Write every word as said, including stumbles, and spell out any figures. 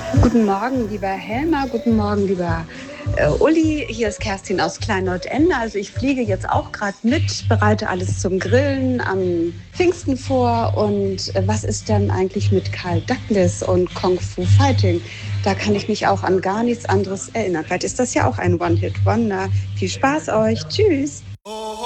Guten Morgen, lieber Helmer. Guten Morgen, lieber äh, Uli. Hier ist Kerstin aus Klein-Nordende. Also ich fliege jetzt auch gerade mit, bereite alles zum Grillen am Pfingsten vor. Und äh, was ist denn eigentlich mit Carl Douglas und Kung Fu Fighting? Da kann ich mich auch an gar nichts anderes erinnern. Vielleicht ist das ja auch ein One-Hit-Wonder. Viel Spaß euch. Tschüss.